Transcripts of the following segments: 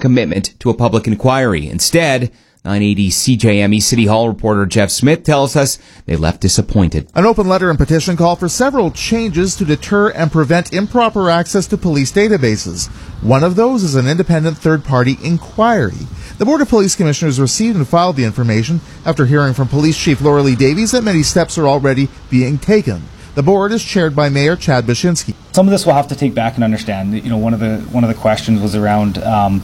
commitment to a public inquiry. Instead, 980 CJME City Hall reporter Jeff Smith tells us they left disappointed. An open letter and petition call for several changes to deter and prevent improper access to police databases. One of those is an independent third-party inquiry. The Board of Police Commissioners received and filed the information after hearing from Police Chief Laura Lee Davies that many steps are already being taken. The board is chaired by Mayor Chad Bashinsky. Some of this we'll have to take back and understand. One of the questions was around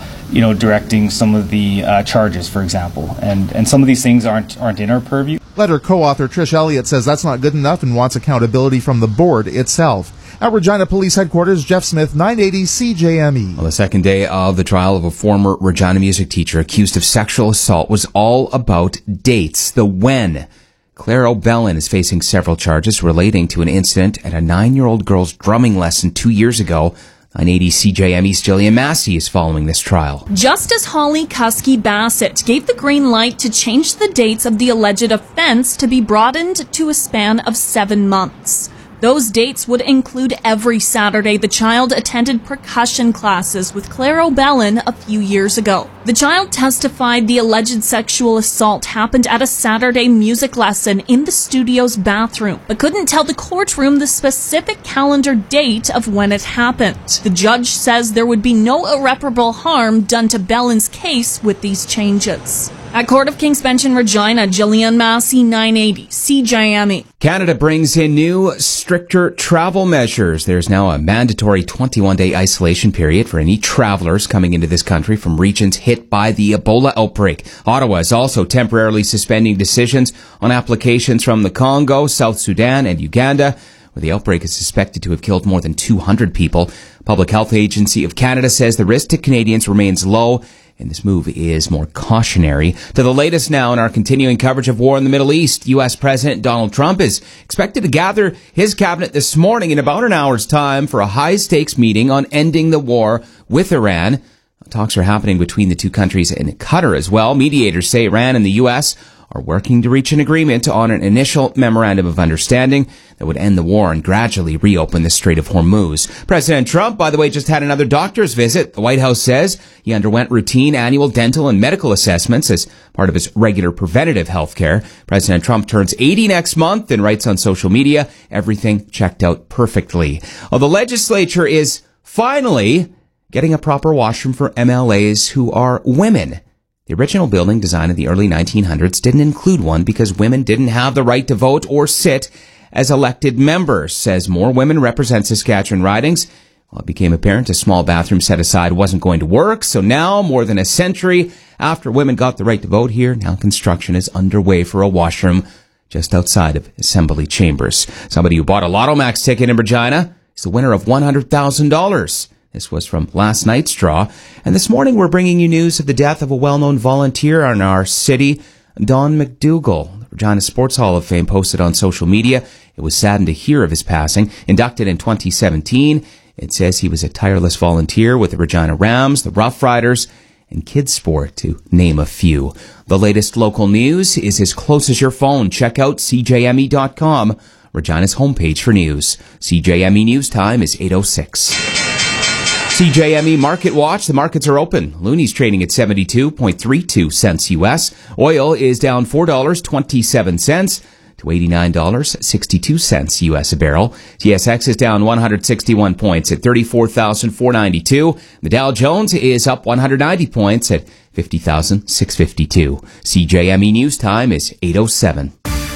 directing some of the charges, for example, and some of these things aren't in our purview. Letter co-author Trish Elliott says that's not good enough and wants accountability from the board itself. At Regina Police Headquarters, Jeff Smith, 980 CJME. Well, the second day of the trial of a former Regina music teacher accused of sexual assault was all about dates, the when. Claire O'Bellin is facing several charges relating to an incident at a 9-year-old girl's drumming lesson 2 years ago. 980 CJME's Jillian Massey is following this trial. Justice Holly Kuski Bassett gave the green light to change the dates of the alleged offense to be broadened to a span of 7 months. Those dates would include every Saturday the child attended percussion classes with Claire O'Bellin a few years ago. The child testified the alleged sexual assault happened at a Saturday music lesson in the studio's bathroom, but couldn't tell the courtroom the specific calendar date of when it happened. The judge says there would be no irreparable harm done to Bellin's case with these changes. At Court of King's Bench in Regina, Jillian Massey, 980 CJME. Canada brings in new, stricter travel measures. There's now a mandatory 21-day isolation period for any travelers coming into this country from regions hit by the Ebola outbreak. Ottawa is also temporarily suspending decisions on applications from the Congo, South Sudan, and Uganda, where the outbreak is suspected to have killed more than 200 people. Public Health Agency of Canada says the risk to Canadians remains low, and this move is more cautionary. To the latest now in our continuing coverage of war in the Middle East, U.S. President Donald Trump is expected to gather his cabinet this morning in about an hour's time for a high-stakes meeting on ending the war with Iran. Talks are happening between the two countries and Qatar as well. Mediators say Iran and the U.S. are working to reach an agreement on an initial memorandum of understanding that would end the war and gradually reopen the Strait of Hormuz. President Trump, by the way, just had another doctor's visit. The White House says he underwent routine annual dental and medical assessments as part of his regular preventative health care. President Trump turns 80 next month and writes on social media, everything checked out perfectly. Well, the legislature is finally getting a proper washroom for MLAs who are women. The original building, designed in the early 1900s, didn't include one because women didn't have the right to vote or sit as elected members. Says more women represent Saskatchewan ridings. Well, it became apparent a small bathroom set aside wasn't going to work, so now, more than a century after women got the right to vote here, now construction is underway for a washroom just outside of Assembly Chambers. Somebody who bought a Lotto Max ticket in Regina is the winner of $100,000. This was from last night's draw. And this morning we're bringing you news of the death of a well-known volunteer in our city, Don McDougall. The Regina Sports Hall of Fame posted on social media. It was saddened to hear of his passing. Inducted in 2017, it says he was a tireless volunteer with the Regina Rams, the Rough Riders, and Kids Sport, to name a few. The latest local news is as close as your phone. Check out CJME.com, Regina's homepage for news. CJME News Time is 8:06. CJME Market Watch. The markets are open. Looney's trading at 72.32 cents U.S. Oil is down $4.27 to $89.62 U.S. a barrel. TSX is down 161 points at 34,492. The Dow Jones is up 190 points at 50,652. CJME News Time is 8:07.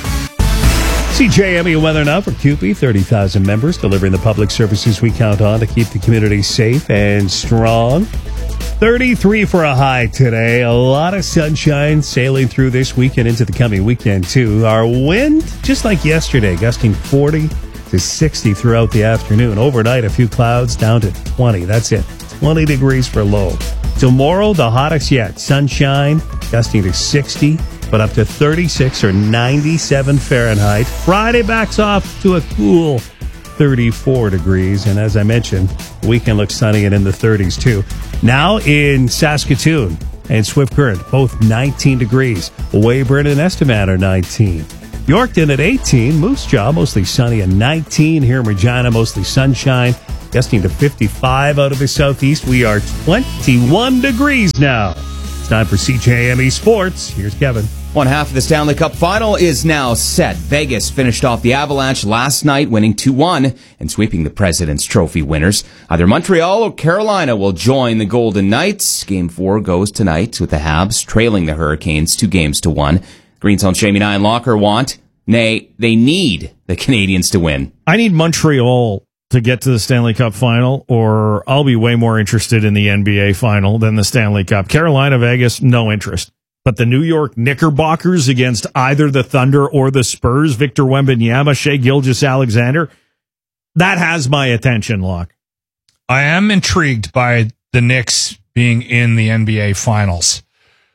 CJME Weather Now for CUPE, 30,000 members delivering the public services we count on to keep the community safe and strong. 33 for a high today. A lot of sunshine sailing through this weekend into the coming weekend, too. Our wind, just like yesterday, gusting 40 to 60 throughout the afternoon. Overnight, a few clouds down to 20. That's it. 20 degrees for low. Tomorrow, the hottest yet. Sunshine, gusting to 60. But up to 36 or 97 Fahrenheit. Friday backs off to a cool 34 degrees. And as I mentioned, the weekend looks sunny and in the 30s too. Now in Saskatoon and Swift Current, both 19 degrees. Weyburn and Estevan are 19. Yorkton at 18. Moose Jaw, mostly sunny, at 19. Here in Regina, mostly sunshine. gusting to 55 out of the southeast. We are 21 degrees now. It's time for CJME Sports. Here's Kevin. One half of the Stanley Cup final is now set. Vegas finished off the Avalanche last night, winning 2-1 and sweeping the President's Trophy winners. Either Montreal or Carolina will join the Golden Knights. Game 4 goes tonight with the Habs trailing the Hurricanes 2-1. Green Zone Shamie and I and Locker they need the Canadians to win. I need Montreal to get to the Stanley Cup final, or I'll be way more interested in the NBA final than the Stanley Cup. Carolina, Vegas, no interest. But the New York Knickerbockers against either the Thunder or the Spurs, Victor Wembanyama, Shai Gilgeous-Alexander, that has my attention, Locke. I am intrigued by the Knicks being in the NBA Finals.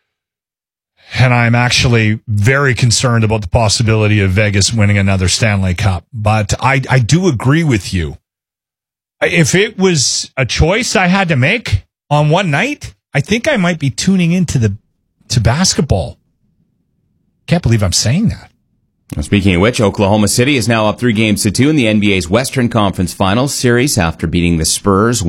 And I'm actually very concerned about the possibility of Vegas winning another Stanley Cup. But I do agree with you. If it was a choice I had to make on one night, I think I might be tuning into to basketball. Can't believe I'm saying that. Speaking of which, Oklahoma City is now up 3-2 in the NBA's Western Conference Finals series after beating the Spurs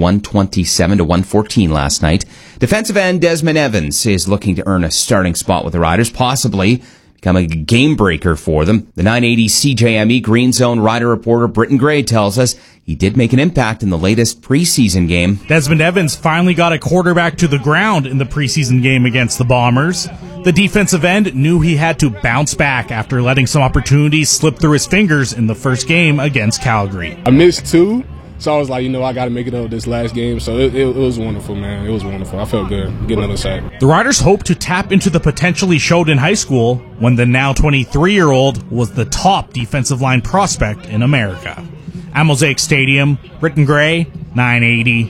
127-114 last night. Defensive end Desmond Evans is looking to earn a starting spot with the Riders, possibly become a game breaker for them. The 980 CJME Green Zone Rider reporter Britton Gray tells us he did make an impact in the latest preseason game. Desmond Evans finally got a quarterback to the ground in the preseason game against the Bombers. The defensive end knew he had to bounce back after letting some opportunities slip through his fingers in the first game against Calgary. I missed 2, so I was like, I got to make it up this last game. So it was wonderful, man. It was wonderful. I felt good getting on the sack. The Riders hope to tap into the potential he showed in high school when the now 23-year-old was the top defensive line prospect in America. At Mosaic Stadium, Britton Gray, 980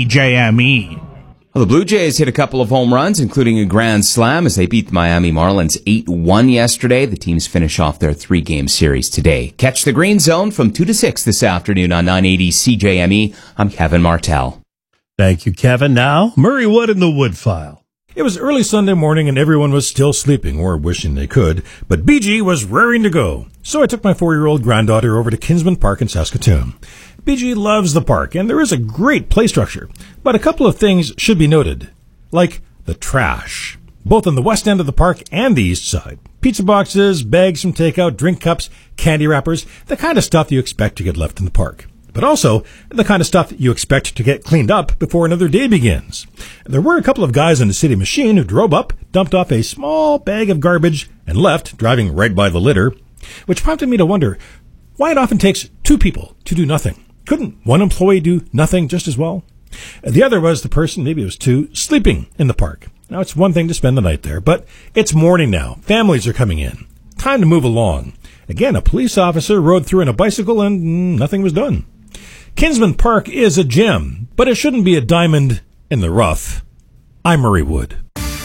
CJME. Well, the Blue Jays hit a couple of home runs, including a grand slam as they beat the Miami Marlins 8-1 yesterday. The teams finish off their 3-game series today. Catch the Green Zone from 2 to 6 this afternoon on 980 CJME. I'm Kevin Martell. Thank you, Kevin. Now, Murray Wood in the Wood File. It was early Sunday morning and everyone was still sleeping or wishing they could, but BG was raring to go. So I took my 4-year-old granddaughter over to Kinsman Park in Saskatoon. BG loves the park and there is a great play structure, but a couple of things should be noted, like the trash, both on the west end of the park and the east side. Pizza boxes, bags from takeout, drink cups, candy wrappers, the kind of stuff you expect to get left in the park. But also the kind of stuff you expect to get cleaned up before another day begins. There were a couple of guys on the city machine who drove up, dumped off a small bag of garbage, and left, driving right by the litter, which prompted me to wonder why it often takes 2 people to do nothing. Couldn't one employee do nothing just as well? The other was the person, maybe it was 2, sleeping in the park. Now, it's one thing to spend the night there, but it's morning now. Families are coming in. Time to move along. Again, a police officer rode through on a bicycle and nothing was done. Kinsman Park is a gem, but it shouldn't be a diamond in the rough. I'm Murray Wood.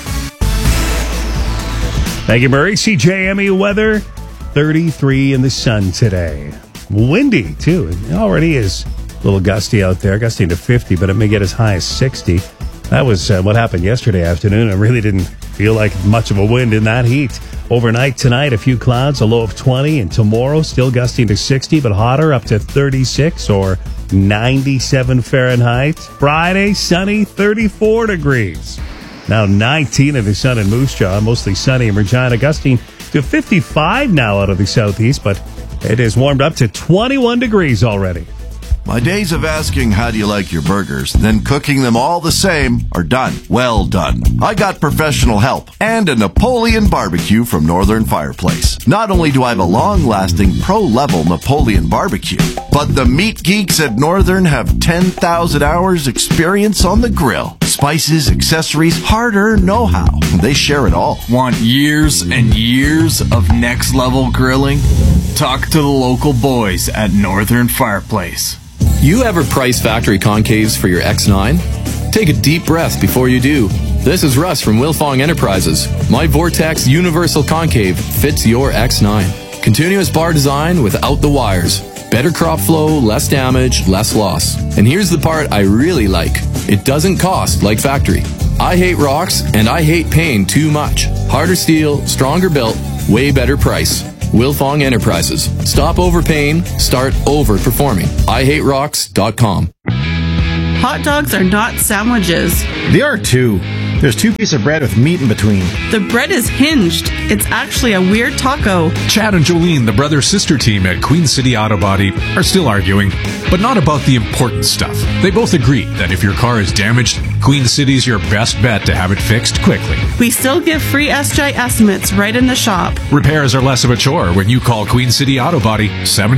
Thank you, Murray. CJME weather, 33 in the sun today. Windy, too. It already is a little gusty out there, gusting to 50, but it may get as high as 60. That was what happened yesterday afternoon. It really didn't feel like much of a wind in that heat. Overnight tonight, a few clouds, a low of 20, and tomorrow still gusting to 60, but hotter, up to 36 or 97 Fahrenheit. Friday, sunny, 34 degrees. Now 19 in the sun in Moose Jaw, mostly sunny in Regina, gusting to 55 now out of the southeast, but it has warmed up to 21 degrees already. My days of asking how do you like your burgers, then cooking them all the same, are done. Well done. I got professional help and a Napoleon barbecue from Northern Fireplace. Not only do I have a long-lasting pro-level Napoleon barbecue, but the meat geeks at Northern have 10,000 hours experience on the grill. Spices, accessories, hard-earned know-how. They share it all. Want years and years of next-level grilling? Talk to the local boys at Northern Fireplace. You ever price factory concaves for your X9? Take a deep breath before you do. This is Russ from Wilfong Enterprises. My Vortex Universal Concave fits your X9. Continuous bar design without the wires. Better crop flow, less damage, less loss. And here's the part I really like. It doesn't cost like factory. I hate rocks and I hate paying too much. Harder steel, stronger built, way better price. Wilfong Enterprises. Stop overpaying, start overperforming. IHateRocks.com. hot dogs are not sandwiches. They are too. There's 2 pieces of bread with meat in between. The bread is hinged. It's actually a weird taco. Chad and Jolene, the brother-sister team at Queen City Auto Body, are still arguing, but not about the important stuff. They both agree that if your car is damaged, Queen City's your best bet to have it fixed quickly. We still give free SGI estimates right in the shop. Repairs are less of a chore when you call Queen City Auto Body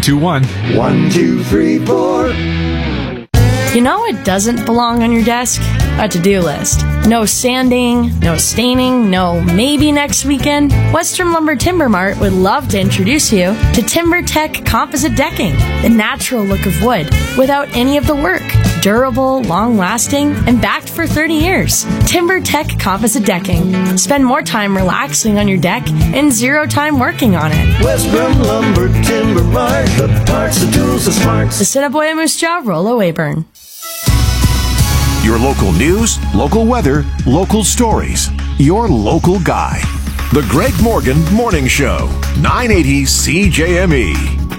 721-123-4. You know what doesn't belong on your desk? A to-do list. No sanding, no staining, no maybe next weekend. Western Lumber Timber Mart would love to introduce you to TimberTech Composite Decking, the natural look of wood without any of the work. Durable, long-lasting, and backed for 30 years. TimberTech Composite Decking. Spend more time relaxing on your deck and 0 time working on it. Western Lumber Timber Mart, the parts, the tools, the smarts. The Assiniboia Moose Jaw, Rollo Weyburn. Your local news, local weather, local stories. Your local guy. The Greg Morgan Morning Show. 980 CJME.